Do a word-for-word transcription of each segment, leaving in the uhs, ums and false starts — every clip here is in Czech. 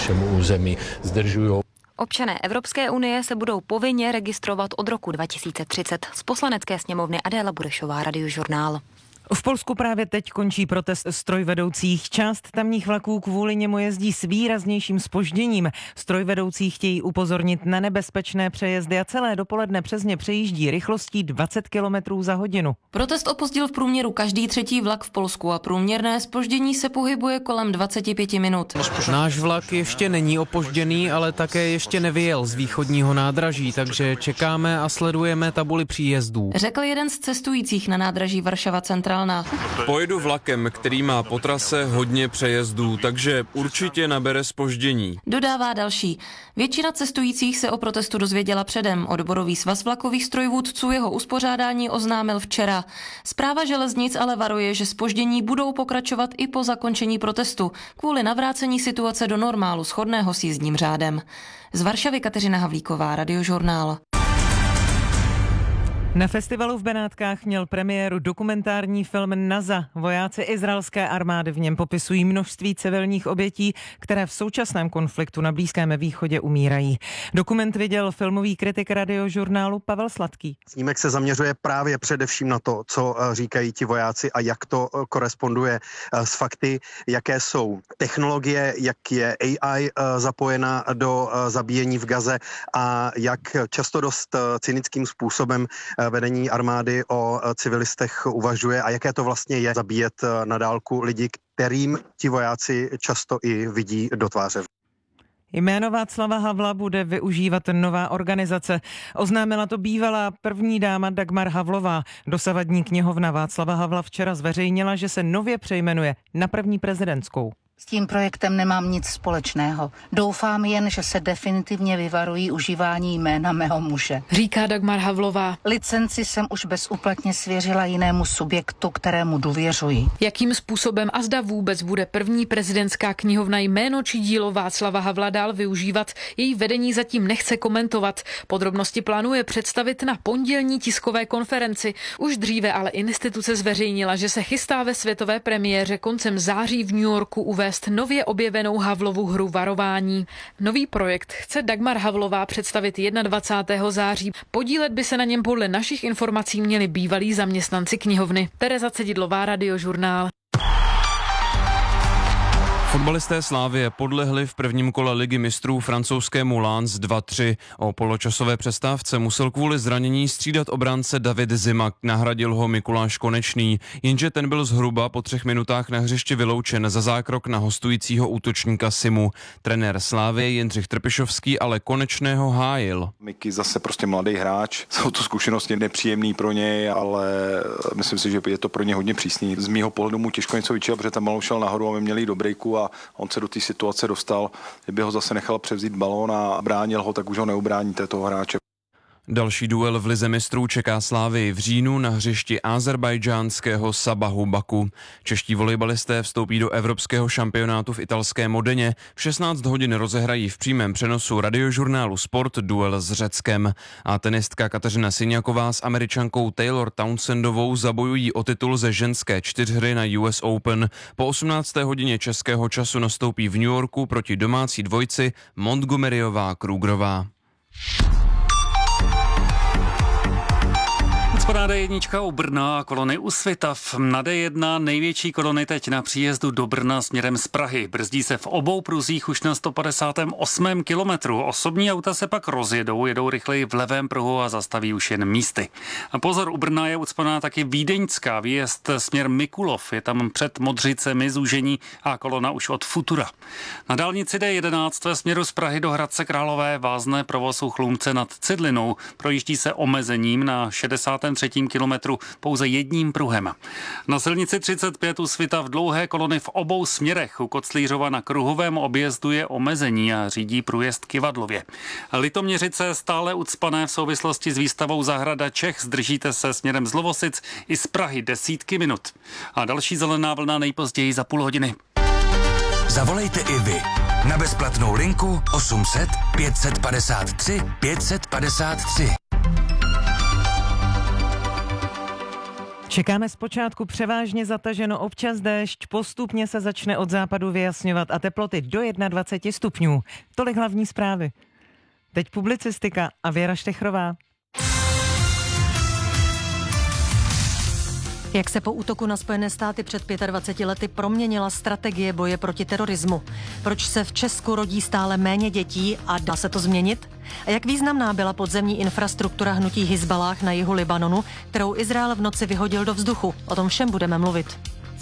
našemu území zdržují. Občané Evropské unie se budou povinně registrovat od roku dva tisíce třicet. Z Poslanecké sněmovny Adéla Burešová, Radiožurnál. V Polsku právě teď končí protest strojvedoucích. Část tamních vlaků kvůli němu jezdí s výraznějším zpožděním. Strojvedoucí chtějí upozornit na nebezpečné přejezdy a celé dopoledne přes ně přejíždí rychlostí dvacet kilometrů za hodinu. Protest opozdil v průměru každý třetí vlak v Polsku a průměrné zpoždění se pohybuje kolem dvacet pět minut. Náš vlak ještě není opožděný, ale také ještě nevyjel z východního nádraží, takže čekáme a sledujeme tabuli příjezdů, řekl jeden z cestujících na nádraží Varšava Centrálna. Pojedu vlakem, který má po trase hodně přejezdů, takže určitě nabere zpoždění. Dodává další. Většina cestujících se o protestu dozvěděla předem. Odborový svaz vlakových strojvůdců jeho uspořádání oznámil včera. Správa železnic ale varuje, že zpoždění budou pokračovat i po zakončení protestu kvůli navrácení situace do normálu shodného s jízdním řádem. Z Varšavy Kateřina Havlíková, Radiožurnál. Na festivalu v Benátkách měl premiéru dokumentární film Naza. Vojáci izraelské armády v něm popisují množství civilních obětí, které v současném konfliktu na Blízkém východě umírají. Dokument viděl filmový kritik Radiožurnálu Pavel Sladký. Snímek se zaměřuje právě především na to, co říkají ti vojáci a jak to koresponduje s fakty, jaké jsou technologie, jak je A I zapojena do zabíjení v Gaze a jak často dost cynickým způsobem vedení armády o civilistech uvažuje a jaké to vlastně je zabíjet na dálku lidi, kterým ti vojáci často i vidí do tváře. Jméno Václava Havla bude využívat nová organizace. Oznámila to bývalá první dáma Dagmar Havlová. Dosavadní knihovna Václava Havla včera zveřejnila, že se nově přejmenuje na první prezidentskou. S tím projektem nemám nic společného. Doufám jen, že se definitivně vyvarují užívání jména mého muže, říká Dagmar Havlová. Licenci jsem už bezúplatně svěřila jinému subjektu, kterému důvěřuji. Jakým způsobem a zda vůbec bude první prezidentská knihovna jméno či dílo Václava Havla dál využívat, její vedení zatím nechce komentovat. Podrobnosti plánuje představit na pondělní tiskové konferenci. Už dříve ale instituce zveřejnila, že se chystá ve světové premiéře koncem září v New Yorku uvést nově objevenou Havlovu hru Varování. Nový projekt chce Dagmar Havlová představit dvacátého prvního září. Podílet by se na něm podle našich informací měli bývalí zaměstnanci knihovny. Tereza Cedidlová, Radiožurnál. Fotbalisté Slavie podlehli v prvním kole ligy mistrů francouzskému Lens dva tři. O poločasové přestávce musel kvůli zranění střídat obránce David Zimak, nahradil ho Mikuláš Konečný, jenže ten byl zhruba po třech minutách na hřišti vyloučen za zákrok na hostujícího útočníka Simu. Trenér Slavie Jindřich Trpišovský ale Konečného hájil. Miky zase prostě mladý hráč, jsou to zkušenosti nepříjemný pro něj, ale myslím si, že je to pro ně hodně přísný. Z mýho pohledu mu těžko něco vyčítat, protože tam malou šel nahoru a my měli do breaku a on se do té situace dostal. Kdyby ho zase nechal převzít balón a bránil ho, tak už ho neubráníte toho hráče. Další duel v lize mistrů čeká Slavii v říjnu na hřišti azerbajdžánského Sabahu Baku. Čeští volejbalisté vstoupí do evropského šampionátu v italské Modeně. V šestnáct hodin rozehrají v přímém přenosu Radiožurnálu Sport duel s Řeckem. A tenistka Kateřina Syňaková s Američankou Taylor Townsendovou zabojují o titul ze ženské čtyřhry na U S Open. Po osmnácté hodině českého času nastoupí v New Yorku proti domácí dvojci Montgomeryová Krugerová. Ucpaná D jedna u Brna a kolony u Svitav. Na D jedna největší kolony teď na příjezdu do Brna směrem z Prahy. Brzdí se v obou pruzích už na sto padesátém osmém kilometru. Osobní auta se pak rozjedou, jedou rychleji v levém pruhu a zastaví už jen místy. A pozor, u Brna je ucpaná taky vídeňská. Výjezd směr Mikulov. Je tam před Modřicemi zúžení a kolona už od Futura. Na dálnici D jedenáct ve směru z Prahy do Hradce Králové vázne provoz u Chlumce nad Cidlinou. Projíždí se omezením na šedesátém třetím kilometru pouze jedním pruhem. Na silnici třicet pět u Svitav dlouhé kolony v obou směrech. U Koclířova na kruhovém objezdu je omezení a řídí průjezd Kyvadlově. Litoměřice stále ucpané v souvislosti s výstavou Zahrada Čech. Zdržíte se směrem z Lovosic i z Prahy desítky minut. A další zelená vlna nejpozději za půl hodiny. Zavolejte i vy na bezplatnou linku osm set pět padesát tři pět padesát tři. Čekáme zpočátku převážně zataženo, občas déšť, postupně se začne od západu vyjasňovat a teploty do dvacet jedna stupňů. Tolik hlavní zprávy. Teď publicistika a Věra Štechrová. Jak se po útoku na Spojené státy před dvaceti pěti lety proměnila strategie boje proti terorismu? Proč se v Česku rodí stále méně dětí a dá se to změnit? A jak významná byla podzemní infrastruktura hnutí Hizballáh na jihu Libanonu, kterou Izrael v noci vyhodil do vzduchu? O tom všem budeme mluvit.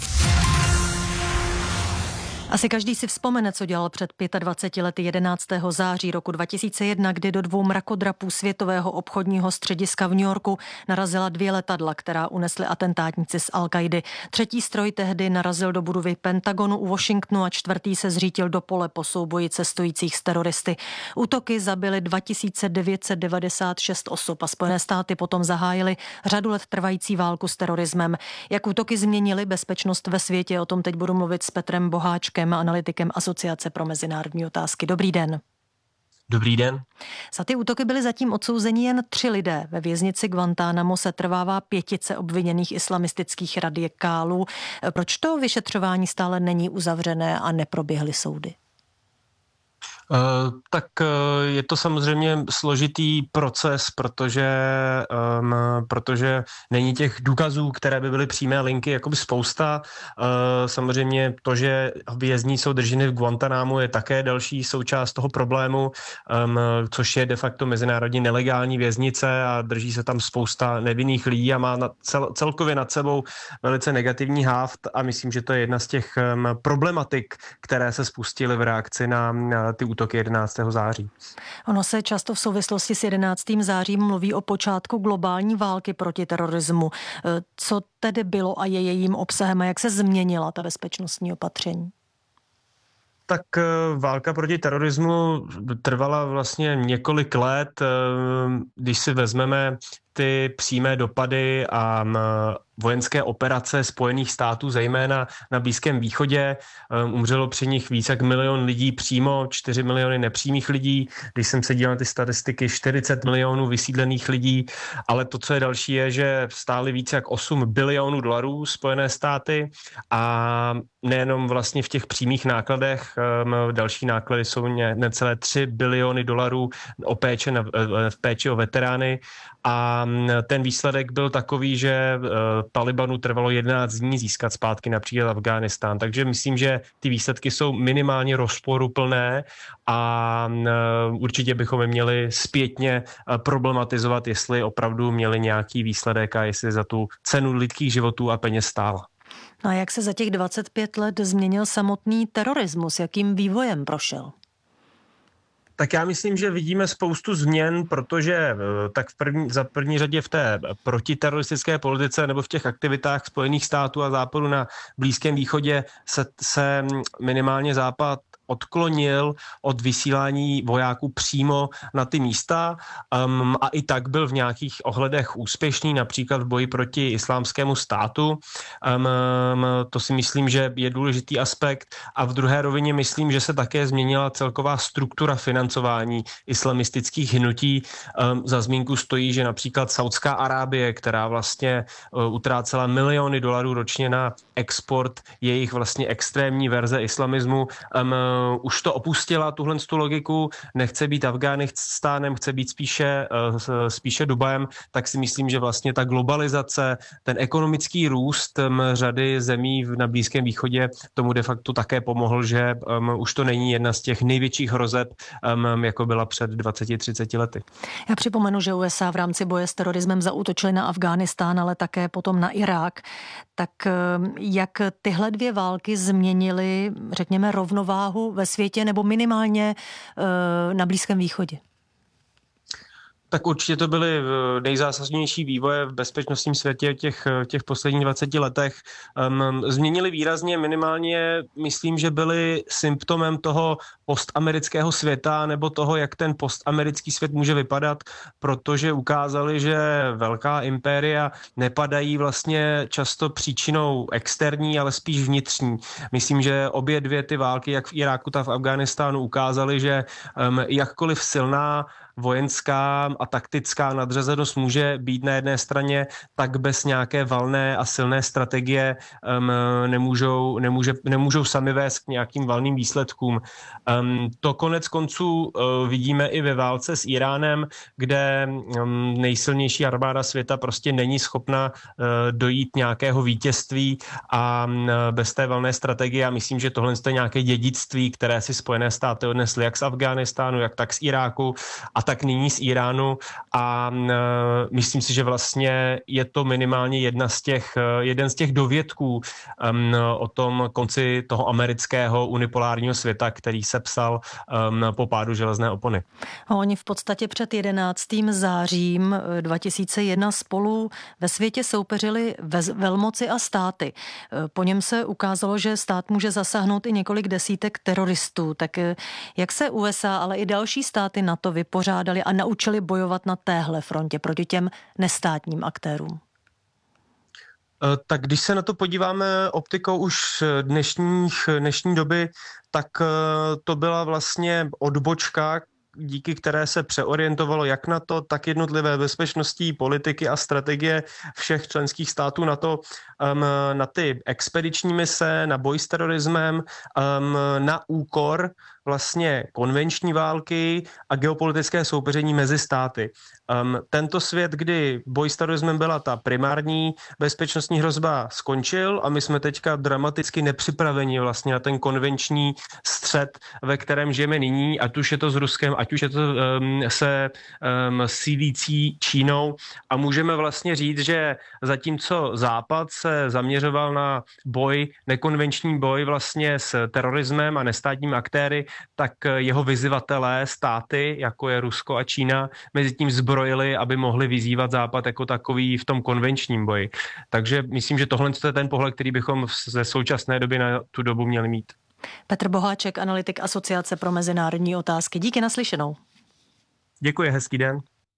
Asi každý si vzpomene, co dělal před dvaceti pěti lety jedenáctého září roku dva tisíce jedna, kdy do dvou mrakodrapů světového obchodního střediska v New Yorku narazila dvě letadla, která unesly atentátníci z Al-Kaidy. Třetí stroj tehdy narazil do budovy Pentagonu u Washingtonu a čtvrtý se zřítil do pole po souboji cestujících s teroristy. Útoky zabily dva tisíce devět set devadesát šest osob a Spojené státy potom zahájily řadu let trvající válku s terorismem. Jak útoky změnily bezpečnost ve světě, o tom teď budu mluvit s Petrem Boháčkem, analytikem Asociace pro mezinárodní otázky. Dobrý den. Dobrý den. Za ty útoky byli zatím odsouzeni jen tři lidé. Ve věznici Guantánamo se trvává pětice obviněných islamistických radikálů. Proč to vyšetřování stále není uzavřené a neproběhly soudy? Uh, tak uh, je to samozřejmě složitý proces, protože, um, protože není těch důkazů, které by byly přímé linky, jakoby spousta. Uh, samozřejmě to, že vězni jsou drženi v Guantanámu, je také další součást toho problému, um, což je de facto mezinárodní nelegální věznice a drží se tam spousta nevinných lidí a má na cel, celkově nad sebou velice negativní háft a myslím, že to je jedna z těch um, problematik, které se spustily v reakci na, na ty útoky jedenáctého září. Ono se často v souvislosti s jedenáctým zářím mluví o počátku globální války proti terorismu. Co tedy bylo a je jejím obsahem a jak se změnila ta bezpečnostní opatření? Tak válka proti terorismu trvala vlastně několik let. Když si vezmeme ty přímé dopady a vojenské operace Spojených států, zejména na Blízkém východě. Umřelo při nich více jak milion lidí přímo, čtyři miliony nepřímých lidí. Když jsem se díval na ty statistiky, čtyřicet milionů vysídlených lidí, ale to, co je další, je, že stály více jak osm bilionů dolarů Spojené státy a nejenom vlastně v těch přímých nákladech, další náklady jsou necelé tři biliony dolarů o péče na, v péči o veterány a ten výsledek byl takový, že Talibanu trvalo jedenáct dní získat zpátky například Afghánistán. Takže myslím, že ty výsledky jsou minimálně rozporuplné a určitě bychom je měli zpětně problematizovat, jestli opravdu měli nějaký výsledek a jestli za tu cenu lidských životů a peněz stála. No a jak se za těch dvacet pět let změnil samotný terorismus? Jakým vývojem prošel? Tak já myslím, že vidíme spoustu změn, protože tak v první, za první řadě v té protiteroristické politice nebo v těch aktivitách Spojených států a Západu na Blízkém východě se, se minimálně Západ odklonil od vysílání vojáků přímo na ty místa um, a i tak byl v nějakých ohledech úspěšný, například v boji proti islámskému státu. Um, to si myslím, že je důležitý aspekt a v druhé rovině myslím, že se také změnila celková struktura financování islamistických hnutí. Um, za zmínku stojí, že například Saudská Arábie, která vlastně uh, utrácela miliony dolarů ročně na export jejich vlastně extrémní verze islamismu, um, Uh, už to opustila, tuhle tu logiku, nechce být Afghánistánem, chce být spíše, uh, spíše Dubajem, tak si myslím, že vlastně ta globalizace, ten ekonomický růst um, řady zemí na Blízkém východě tomu de facto také pomohl, že um, už to není jedna z těch největších hrozeb, um, jako byla před dvaceti třiceti lety. Já připomenu, že U S A v rámci boje s terorismem zaútočili na Afghánistán, ale také potom na Irák. Tak jak tyhle dvě války změnily, řekněme, rovnováhu ve světě nebo minimálně na Blízkém východě? Tak určitě to byly nejzásadnější vývoje v bezpečnostním světě těch, těch posledních dvaceti letech. Um, změnili výrazně, minimálně myslím, že byly symptomem toho postamerického světa nebo toho, jak ten postamerický svět může vypadat, protože ukázali, že velká impéria nepadají vlastně často příčinou externí, ale spíš vnitřní. Myslím, že obě dvě ty války, jak v Iráku, tak v Afghánistánu, ukázaly, že um, jakkoliv silná vojenská a a taktická nadřazenost může být na jedné straně, tak bez nějaké valné a silné strategie um, nemůžou, nemůže, nemůžou sami vést k nějakým valným výsledkům. Um, to konec konců uh, vidíme i ve válce s Iránem, kde um, nejsilnější armáda světa prostě není schopna uh, dojít nějakého vítězství a uh, bez té valné strategie, a myslím, že tohle je nějaké dědictví, které si Spojené státy odnesly jak z Afghánistánu, jak tak z Iráku a tak nyní z Iránu, a uh, myslím si, že vlastně je to minimálně jedna z těch, uh, jeden z těch dovědků um, o tom konci toho amerického unipolárního světa, který se psal um, po pádu železné opony. A oni v podstatě před jedenáctým zářím dva tisíce jedna spolu ve světě soupeřili velmoci a státy. Po něm se ukázalo, že stát může zasáhnout i několik desítek teroristů. Tak jak se U S A, ale i další státy NATO vypořádali a naučili bojovat na téhle frontě proti těm nestátním aktérům? Tak když se na to podíváme optikou už dnešních, dnešní doby, tak to byla vlastně odbočka, díky které se přeorientovalo jak NATO, tak jednotlivé bezpečnostní politiky a strategie všech členských států NATO um, na ty expediční mise, na boj s terorismem, um, na úkor vlastně konvenční války a geopolitické soupeření mezi státy. Um, tento svět, kdy boj s terorismem byla ta primární bezpečnostní hrozba, skončil a my jsme teďka dramaticky nepřipraveni vlastně na ten konvenční střet, ve kterém žijeme nyní, ať už je to s Ruskem, ať už je to um, se um, sílící Čínou, a můžeme vlastně říct, že zatímco Západ se zaměřoval na boj, nekonvenční boj vlastně s terorismem a nestátními aktéry, tak jeho vyzývatelé, státy, jako je Rusko a Čína, mezi tím zbrojili, aby mohli vyzývat Západ jako takový v tom konvenčním boji. Takže myslím, že tohle je ten pohled, který bychom ze současné doby na tu dobu měli mít. Petr Boháček, analytik Asociace pro mezinárodní otázky. Díky, naslyšenou. Děkuji, hezký den.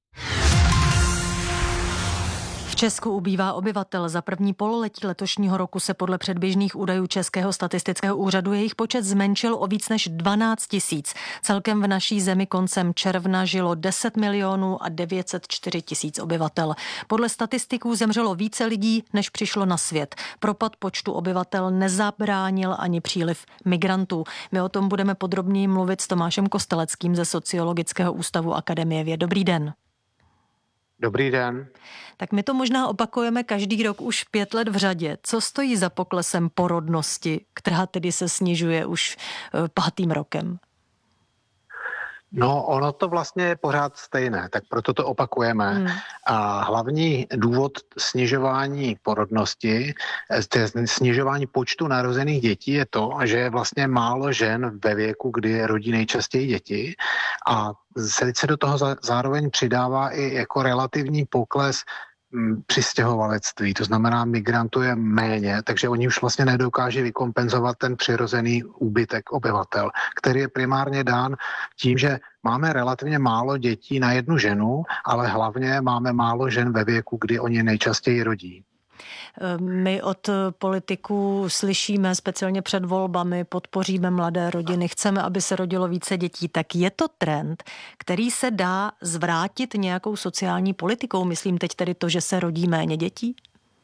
V Česku ubývá obyvatel. Za první pololetí letošního roku se podle předběžných údajů Českého statistického úřadu jejich počet zmenšil o víc než dvanáct tisíc. Celkem v naší zemi koncem června žilo deset milionů a devět set čtyři tisíc obyvatel. Podle statistiků zemřelo více lidí, než přišlo na svět. Propad počtu obyvatel nezabránil ani příliv migrantů. My o tom budeme podrobněji mluvit s Tomášem Kosteleckým ze Sociologického ústavu Akademie věd. Dobrý den. Dobrý den. Tak my to možná opakujeme každý rok už pět let v řadě. Co stojí za poklesem porodnosti, která tedy se snižuje už pátým rokem? No, ono to vlastně je pořád stejné, tak proto to opakujeme. Hmm. A hlavní důvod snižování porodnosti, snižování počtu narozených dětí je to, že je vlastně málo žen ve věku, kdy rodí nejčastěji děti, a se do toho zároveň přidává i jako relativní pokles přistěhovalectví, to znamená migrantů je méně, takže oni už vlastně nedokáží vykompenzovat ten přirozený úbytek obyvatel, který je primárně dán tím, že máme relativně málo dětí na jednu ženu, ale hlavně máme málo žen ve věku, kdy oni nejčastěji rodí. My od politiků slyšíme, speciálně před volbami, podpoříme mladé rodiny, chceme, aby se rodilo více dětí. Tak je to trend, který se dá zvrátit nějakou sociální politikou? Myslím teď tedy to, že se rodí méně dětí?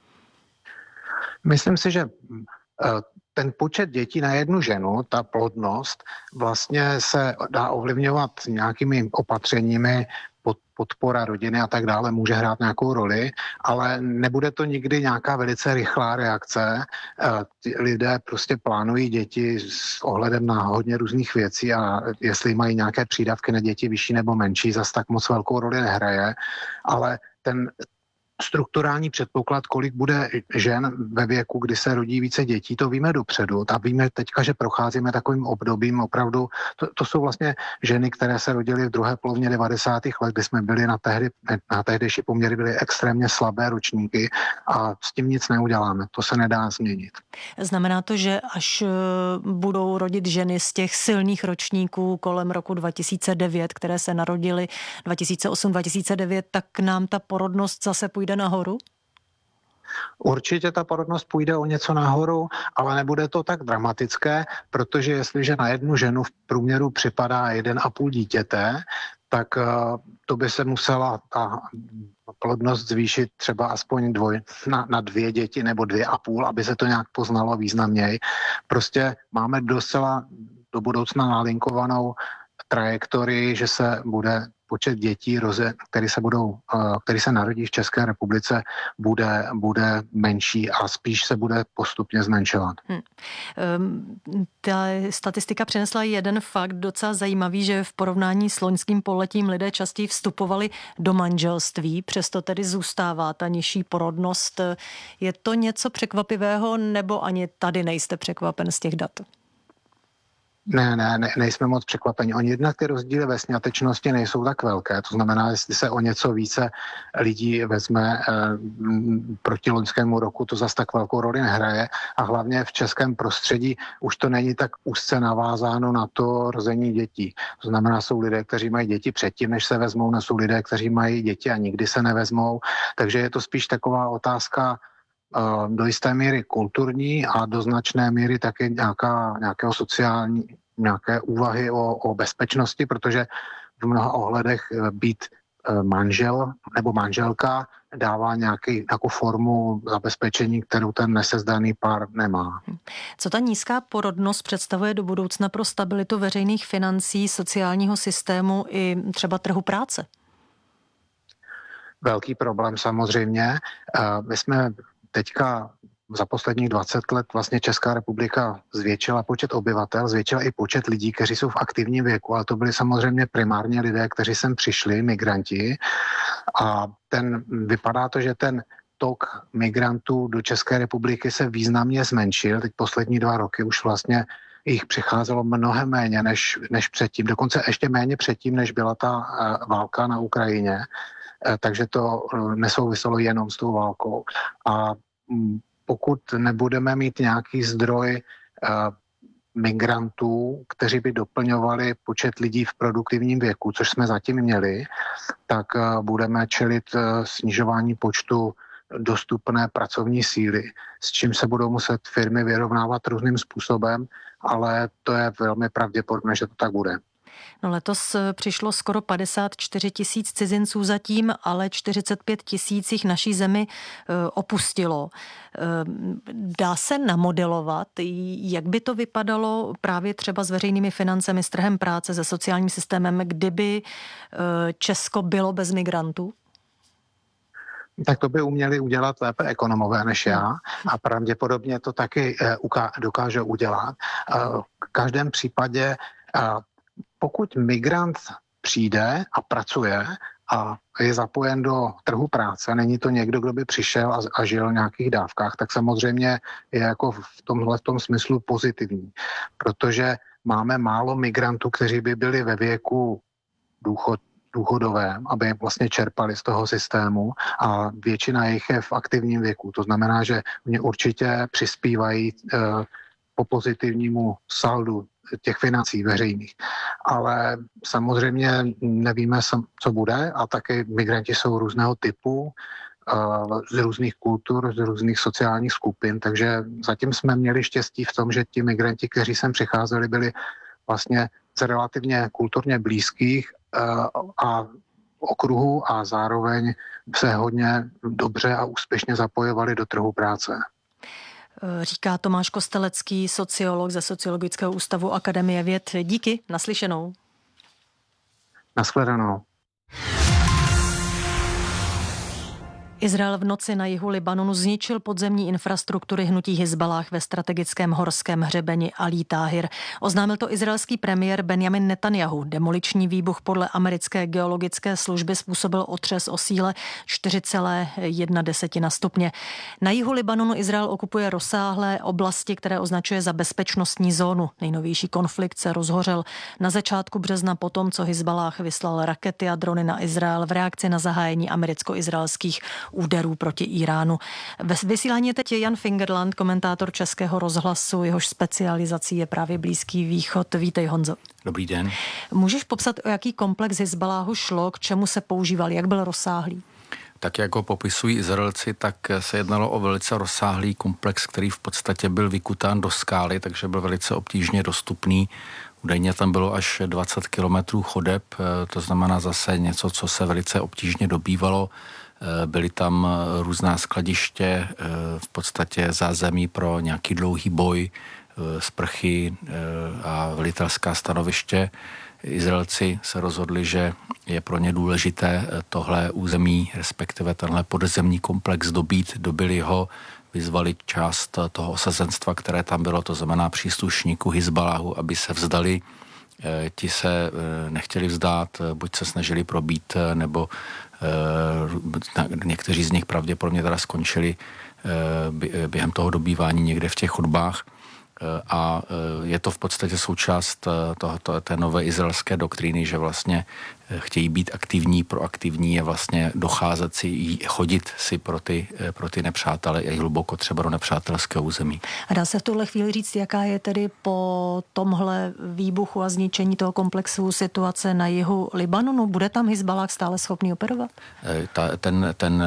Myslím si, že ten počet dětí na jednu ženu, ta plodnost, vlastně se dá ovlivňovat nějakými opatřeními, podpora rodiny a tak dále může hrát nějakou roli, ale nebude to nikdy nějaká velice rychlá reakce. Lidé prostě plánují děti s ohledem na hodně různých věcí, a jestli mají nějaké přídavky na děti vyšší nebo menší, zas tak moc velkou roli nehraje, ale ten strukturální předpoklad, kolik bude žen ve věku, kdy se rodí více dětí, to víme dopředu. A víme teďka, že procházíme takovým obdobím opravdu, to, to jsou vlastně ženy, které se rodily v druhé polovině devadesátých let, kdy jsme byli na, tehdy, na tehdejší poměry byly extrémně slabé ročníky, a s tím nic neuděláme. To se nedá změnit. Znamená to, že až budou rodit ženy z těch silných ročníků kolem roku dva tisíce devět, které se narodily dva tisíce osm dva tisíce devět, tak nám ta porodnost zase půjde nahoru? Určitě ta porodnost půjde o něco nahoru, ale nebude to tak dramatické, protože jestliže na jednu ženu v průměru připadá jeden a půl dítěte, tak to by se musela ta plodnost zvýšit třeba aspoň dvoj, na, na dvě děti nebo dvě a půl, aby se to nějak poznalo významněji. Prostě máme docela do budoucna nalinkovanou trajektorii, že se bude počet dětí, který se, budou, který se narodí v České republice, bude, bude menší a spíš se bude postupně zmenšovat. Hmm. Um, ta statistika přinesla jeden fakt docela zajímavý, že v porovnání s loňským poletím lidé častěji vstupovali do manželství, přesto tedy zůstává ta nižší porodnost. Je to něco překvapivého, nebo ani tady nejste překvapen z těch dat? Ne, ne, ne, nejsme moc překvapeni. Oni jednak ty rozdíly ve sňatečnosti nejsou tak velké. To znamená, jestli se o něco více lidí vezme e, proti loňskému roku, to zas tak velkou roli nehraje. A hlavně v českém prostředí už to není tak úzce navázáno na to rození dětí. To znamená, jsou lidé, kteří mají děti předtím, než se vezmou, ne jsou lidé, kteří mají děti a nikdy se nevezmou. Takže je to spíš taková otázka do jisté míry kulturní a do značné míry také nějaká, nějakého sociální, nějaké úvahy o, o bezpečnosti, protože v mnoha ohledech být manžel nebo manželka dává nějaký, nějakou formu zabezpečení, kterou ten nesezdaný pár nemá. Co ta nízká porodnost představuje do budoucna pro stabilitu veřejných financí, sociálního systému i třeba trhu práce? Velký problém samozřejmě. My jsme teďka za posledních dvacet let vlastně Česká republika zvětšila počet obyvatel, zvětšila i počet lidí, kteří jsou v aktivním věku, ale to byli samozřejmě primárně lidé, kteří sem přišli, migranti. A ten, vypadá to, že ten tok migrantů do České republiky se významně zmenšil. Teď poslední dva roky už vlastně jich přicházelo mnohem méně než, než předtím, dokonce ještě méně předtím, než byla ta uh, válka na Ukrajině. Takže to nesouviselo jenom s tou válkou. A pokud nebudeme mít nějaký zdroj migrantů, kteří by doplňovali počet lidí v produktivním věku, což jsme zatím měli, tak budeme čelit snižování počtu dostupné pracovní síly, s čím se budou muset firmy vyrovnávat různým způsobem, ale to je velmi pravděpodobné, že to tak bude. No letos přišlo skoro padesát čtyři tisíc cizinců zatím, ale čtyřicet pět tisíc jich naší zemi opustilo. Dá se namodelovat, jak by to vypadalo právě třeba s veřejnými financemi, s trhem práce, se sociálním systémem, kdyby Česko bylo bez migrantů? Tak to by uměli udělat lépe ekonomové než já a pravděpodobně to taky dokážou udělat. V každém případě pokud migrant přijde a pracuje a je zapojen do trhu práce, není to někdo, kdo by přišel a, a žil v nějakých dávkách, tak samozřejmě je jako v tomhle v tom smyslu pozitivní, protože máme málo migrantů, kteří by byli ve věku důchod, důchodovém, aby vlastně čerpali z toho systému a většina jich je v aktivním věku. To znamená, že mě určitě přispívají eh, po pozitivnímu saldu těch financí veřejných. Ale samozřejmě nevíme, co bude a také migranti jsou různého typu, z různých kultur, z různých sociálních skupin, takže zatím jsme měli štěstí v tom, že ti migranti, kteří sem přicházeli, byli vlastně z relativně kulturně blízkých a okruhů a zároveň se hodně dobře a úspěšně zapojovali do trhu práce. Říká Tomáš Kostelecký, sociolog ze Sociologického ústavu Akademie věd. Díky, naslyšenou. Nashledanou. Izrael v noci na jihu Libanonu zničil podzemní infrastruktury hnutí Hizballáh ve strategickém horském hřebeni Alí Táhir. Oznámil to izraelský premiér Benjamin Netanjahu. Demoliční výbuch podle americké geologické služby způsobil otřes o síle čtyři celá jedna stupně. Na jihu Libanonu Izrael okupuje rozsáhlé oblasti, které označuje za bezpečnostní zónu. Nejnovější konflikt se rozhořel na začátku března potom, co Hizballáh vyslal rakety a drony na Izrael v reakci na zahájení americko-izraelských úderů proti Iránu. Ve vysílání je teď Jan Fingerland, komentátor Českého rozhlasu, jehož specializací je právě Blízký východ. Vítej, Honzo. Dobrý den. Můžeš popsat, o jaký komplex Hizballáhu šlo, k čemu se používal, jak byl rozsáhlý? Tak jako ho popisují Izraelci, tak se jednalo o velice rozsáhlý komplex, který v podstatě byl vykután do skály, takže byl velice obtížně dostupný Údajně tam bylo až dvacet kilometrů chodeb, to znamená zase něco, co se velice obtížně dobývalo. Byly tam různá skladiště, v podstatě zázemí pro nějaký dlouhý boj, sprchy a velitelská stanoviště. Izraelci se rozhodli, že je pro ně důležité tohle území, respektive tenhle podzemní komplex dobít, dobili ho, vyzvali část toho osazenstva, které tam bylo, to znamená příslušníků Hizbaláhu, aby se vzdali. Ti se nechtěli vzdát, buď se snažili probít, nebo někteří z nich pravděpodobně teda skončili během toho dobývání někde v těch chodbách. A je to v podstatě součást tohoto, té nové izraelské doktríny, že vlastně chtějí být aktivní, proaktivní a vlastně docházet si, chodit si pro ty, pro ty nepřátele i hluboko třeba do nepřátelského území. A dá se v tuhle chvíli říct, jaká je tedy po tomhle výbuchu a zničení toho komplexu situace na jihu Libanonu? Bude tam Hizbalách stále schopný operovat? Ta, ten, ten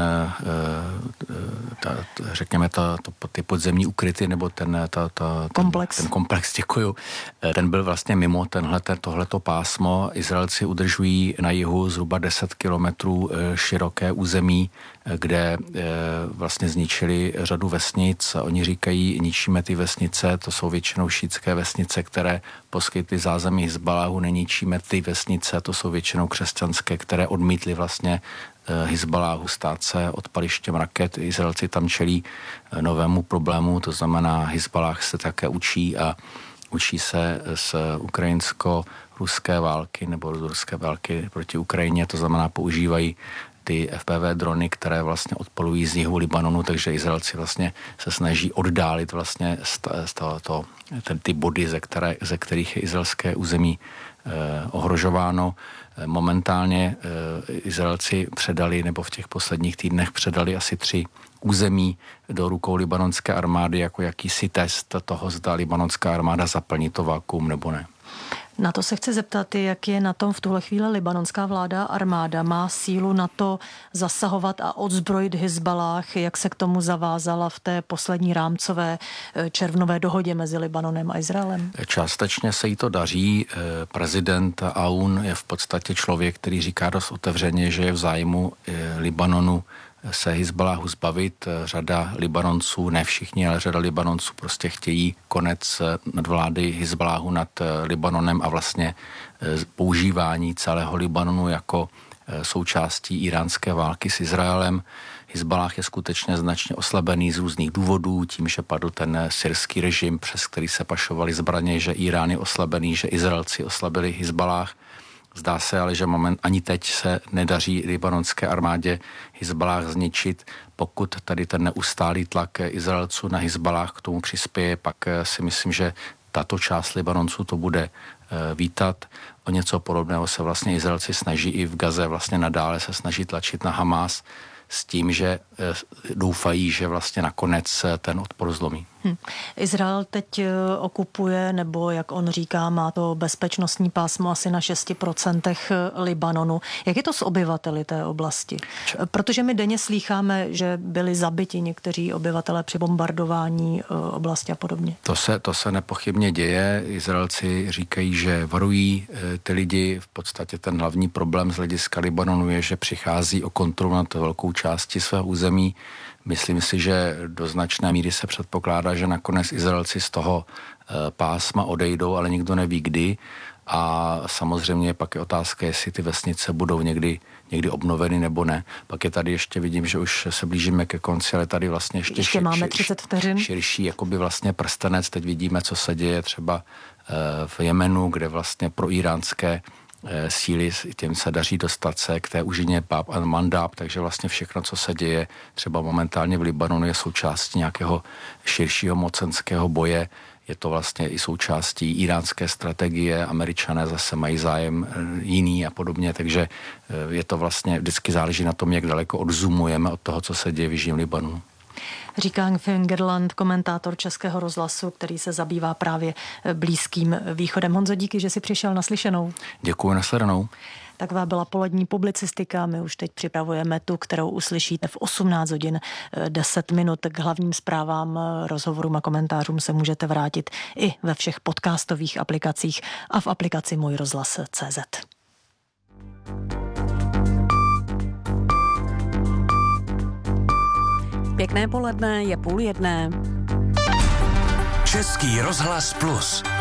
ta, řekněme, ta, to, ty podzemní ukryty, nebo ten, ta, ta, komplex. Ten, ten komplex, děkuju, ten byl vlastně mimo tenhle, tohleto pásmo. Izraelci udržují na jihu zhruba deset kilometrů široké území, kde vlastně zničili řadu vesnic. Oni říkají, ničíme ty vesnice, to jsou většinou šítské vesnice, které poskytly zázemí Hizbaláhu, neničíme ty vesnice, to jsou většinou křesťanské, které odmítly vlastně Hizbaláhu stát se odpalištěm raket. Izraelci tam čelí novému problému, to znamená, Hizbalách se také učí a učí se z ukrajinsko-ruské války nebo z ruské války proti Ukrajině, to znamená, používají ty F P V drony, které vlastně odpolují z jihu Libanonu, takže Izraelci vlastně se snaží oddálit vlastně z toho, to, ten, ty body, ze, které, ze kterých je izraelské území eh, ohrožováno. Momentálně eh, Izraelci předali, nebo v těch posledních týdnech předali asi tři území do rukou libanonské armády jako jakýsi test toho, zda libanonská armáda zaplní to vakuum nebo ne. Na to se chci zeptat, jak je na tom v tuhle chvíli libanonská vláda a armáda. Má sílu na to zasahovat a odzbrojit Hizbalách, jak se k tomu zavázala v té poslední rámcové červnové dohodě mezi Libanonem a Izraelem? Částečně se jí to daří. Prezident Aoun je v podstatě člověk, který říká dost otevřeně, že je v zájmu Libanonu se Hizbaláhu zbavit. Řada Libanonců, ne všichni, ale řada Libanonců prostě chtějí konec nadvlády Hizbaláhu nad Libanonem a vlastně používání celého Libanonu jako součástí iránské války s Izraelem. Hizbalách je skutečně značně oslabený z různých důvodů, tím, že padl ten syrský režim, přes který se pašovaly zbraně, že Irán je oslabený, že Izraelci oslabili Hizbalách. Zdá se ale, že moment ani teď se nedaří libanonské armádě Hizbalách zničit. Pokud tady ten neustálý tlak Izraelců na Hizbalách k tomu přispěje, pak si myslím, že tato část Libanonců to bude vítat. O něco podobného se vlastně Izraelci snaží i v Gaze, vlastně nadále se snaží tlačit na Hamás s tím, že doufají, že vlastně nakonec ten odpor zlomí. Hm. Izrael teď okupuje, nebo jak on říká, má to bezpečnostní pásmo asi na šesti procentech Libanonu. Jak je to s obyvateli té oblasti? Protože my denně slýcháme, že byli zabiti někteří obyvatelé při bombardování oblasti a podobně. To se, to se nepochybně děje. Izraelci říkají, že varují ty lidi. V podstatě ten hlavní problém z hlediska Libanonu je, že přichází o kontrolu nad velkou částí svého území. Myslím si, že do značné míry se předpokládá, že nakonec Izraelci z toho pásma odejdou, ale nikdo neví kdy. A samozřejmě pak je otázka, jestli ty vesnice budou někdy, někdy obnoveny nebo ne. Pak je tady ještě, vidím, že už se blížíme ke konci, ale tady vlastně ještě, ještě šir, máme třicet vteřin. Širší jakoby vlastně prstenec. Teď vidíme, co se děje třeba v Jemenu, kde vlastně pro iránské síly, těm se daří dostat se k té úžině Bab a Mandab, takže vlastně všechno, co se děje třeba momentálně v Libanonu, je součástí nějakého širšího mocenského boje. Je to vlastně i součástí iránské strategie, Američané zase mají zájem jiný a podobně, takže je to vlastně, vždycky záleží na tom, jak daleko odzumujeme od toho, co se děje v jižním Libanonu. Říká Fingerland, komentátor Českého rozhlasu, který se zabývá právě Blízkým východem. Honzo, díky, že jsi přišel na slyšenou. Děkuji, nasledanou. Taková byla polední publicistika. My už teď připravujeme tu, kterou uslyšíte v osmnáct hodin deset minut. K hlavním zprávám, rozhovorům a komentářům se můžete vrátit i ve všech podcastových aplikacích a v aplikaci Můj rozhlas tečka cé zet. Pěkné poledne, je půl jedné. Český rozhlas plus.